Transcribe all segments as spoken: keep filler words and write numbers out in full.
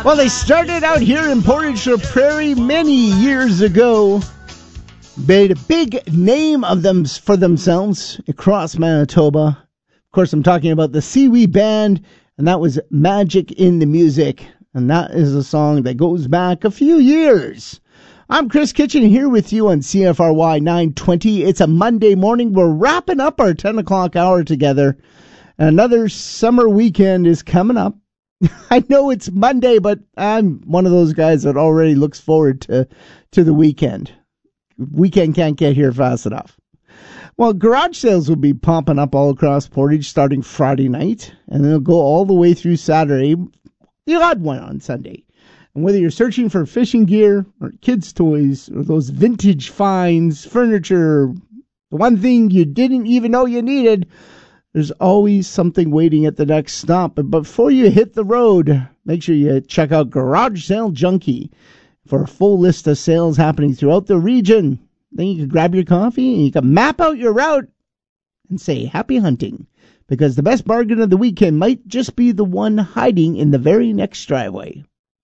Well, they started out here in Portage la Prairie many years ago. Made a big name of them for themselves across Manitoba. Of course, I'm talking about the Seaweed Band, and that was Magic in the Music. And that is a song that goes back a few years. I'm Chris Kitchen here with you on C F R Y nine twenty. It's a Monday morning. We're wrapping up our ten o'clock hour together. Another summer weekend is coming up. I know it's Monday, but I'm one of those guys that already looks forward to, to the weekend. Weekend can't get here fast enough. Well, garage sales will be popping up all across Portage starting Friday night, and they'll go all the way through Saturday, the odd one on Sunday. And whether you're searching for fishing gear or kids' toys or those vintage finds, furniture, the one thing you didn't even know you needed, there's always something waiting at the next stop. But before you hit the road, make sure you check out Garage Sale Junkie for a full list of sales happening throughout the region. Then you can grab your coffee and you can map out your route and say happy hunting, because the best bargain of the weekend might just be the one hiding in the very next driveway.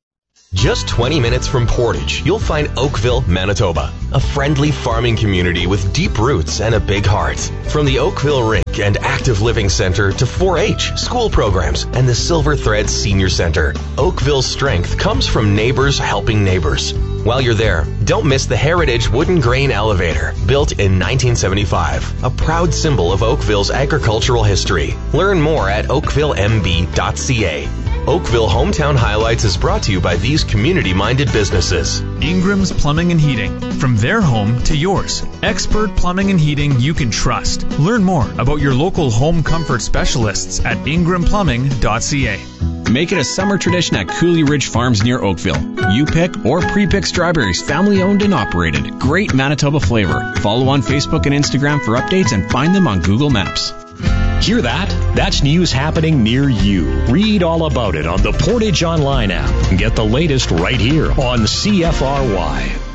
Just twenty minutes from Portage, you'll find Oakville, Manitoba, a friendly farming community with deep roots and a big heart. From the Oakville Rink and Active Living Center to four H, school programs, and the Silver Thread Senior Center, Oakville's strength comes from neighbors helping neighbors. While you're there, don't miss the Heritage Wooden Grain Elevator, built in nineteen seventy-five, a proud symbol of Oakville's agricultural history. Learn more at oakville m b dot c a. Oakville Hometown Highlights is brought to you by these community-minded businesses. Ingram's Plumbing and Heating. From their home to yours. Expert plumbing and heating you can trust. Learn more about your local home comfort specialists at ingram plumbing dot c a. Make it a summer tradition at Cooley Ridge Farms near Oakville. You pick or pre-pick strawberries, family owned and operated. Great Manitoba flavor. Follow on Facebook and Instagram for updates and find them on Google Maps. Hear that? That's news happening near you. Read all about it on the Portage Online app. Get the latest right here on C F R Y.